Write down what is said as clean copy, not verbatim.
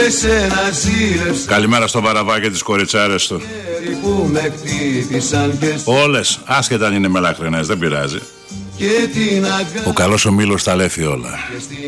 Καλημέρα στο Βαραβά και τις κοριτσάρες του. Όλες, άσχετα αν είναι μελαχρινές, δεν πειράζει. Ο καλός ο Μήλος τα λέφει όλα.